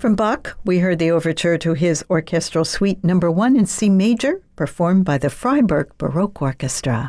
From Bach, we heard the overture to his Orchestral Suite No. 1 in C major, performed by the Freiburg Baroque Orchestra.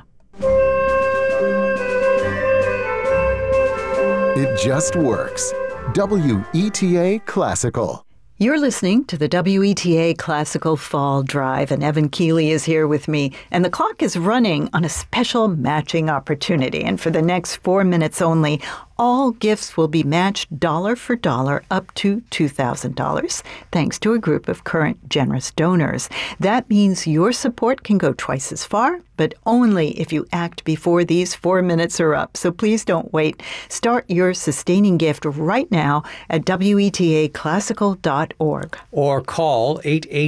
It just works. WETA Classical. You're listening to the WETA Classical Fall Drive, and Evan Keeley is here with me. And the clock is running on a special matching opportunity. And for the next 4 minutes only, all gifts will be matched dollar for dollar up to $2,000, thanks to a group of current generous donors. That means your support can go twice as far, but only if you act before these 4 minutes are up. So please don't wait. Start your sustaining gift right now at WETAclassical.org. Or call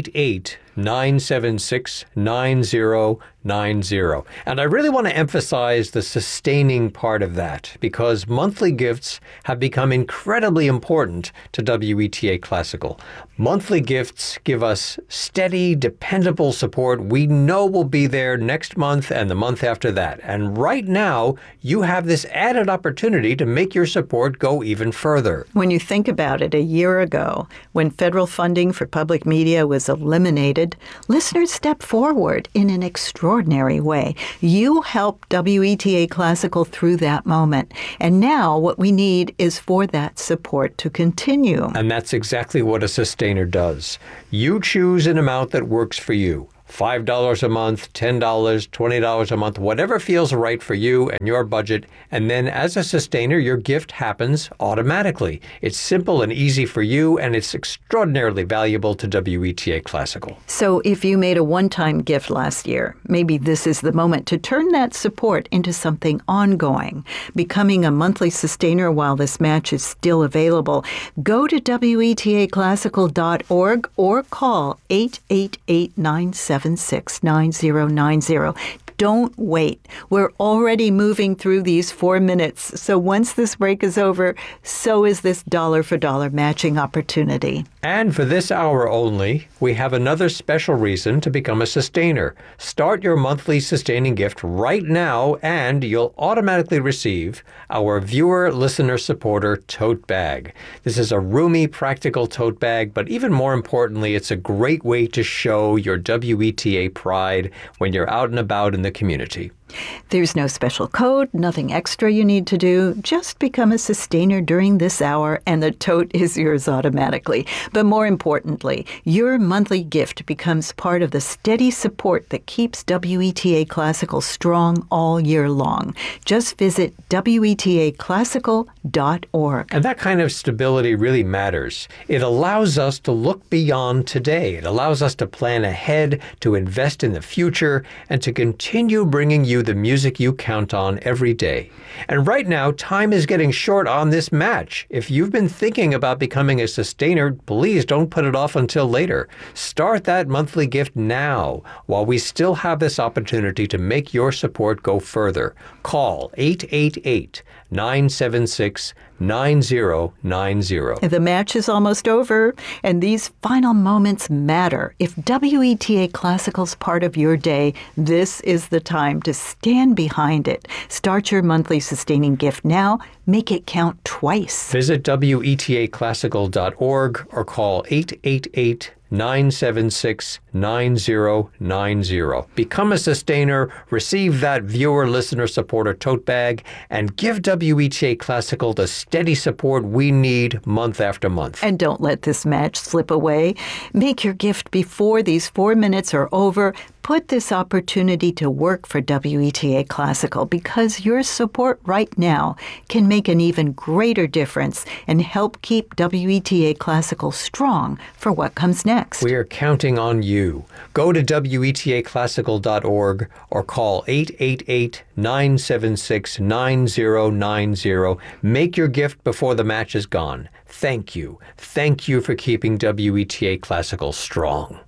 888-976-9090. And I really want to emphasize the sustaining part of that, because monthly gifts have become incredibly important to WETA Classical. Monthly gifts give us steady, dependable support we know will be there next month and the month after that. And right now, you have this added opportunity to make your support go even further. When you think about it, a year ago, when federal funding for public media was eliminated, listeners stepped forward in an extraordinary way. You helped WETA Classical through that moment. And now what we need is for that support to continue. And that's exactly what a sustainer does. You choose an amount that works for you. $5 a month, $10, $20 a month, whatever feels right for you and your budget. And then as a sustainer, your gift happens automatically. It's simple and easy for you, and it's extraordinarily valuable to WETA Classical. So if you made a one-time gift last year, maybe this is the moment to turn that support into something ongoing. Becoming a monthly sustainer while this match is still available. Go to WETAclassical.org or call 888-976-9090. Don't wait. We're already moving through these 4 minutes. So once this break is over, so is this dollar-for-dollar matching opportunity. And for this hour only, we have another special reason to become a sustainer. Start your monthly sustaining gift right now, and you'll automatically receive our Viewer Listener Supporter Tote Bag. This is a roomy, practical tote bag, but even more importantly, it's a great way to show your WETA pride when you're out and about in the community. There's no special code, nothing extra you need to do. Just become a sustainer during this hour, and the tote is yours automatically. But more importantly, your monthly gift becomes part of the steady support that keeps WETA Classical strong all year long. Just visit WETAclassical.org. And that kind of stability really matters. It allows us to look beyond today. It allows us to plan ahead, to invest in the future, and to continue bringing you the music you count on every day. And right now, time is getting short on this match. If you've been thinking about becoming a sustainer, please don't put it off until later. Start that monthly gift now, while we still have this opportunity to make your support go further. Call 888-976-9090. The match is almost over, and these final moments matter. If WETA Classical's part of your day, this is the time to stand behind it. Start your monthly sustaining gift now. Make it count twice. Visit WETAclassical.org or call 888-976-9090. Become a sustainer, receive that Viewer Listener Supporter Tote Bag, and give WETA Classical the steady support we need month after month. And don't let this match slip away. Make your gift before these 4 minutes are over. Put this opportunity to work for WETA Classical, because your support right now can make an even greater difference and help keep WETA Classical strong for what comes next. We are counting on you. Go to WETAclassical.org or call 888-976-9090. Make your gift before the match is gone. Thank you. Thank you for keeping WETA Classical strong.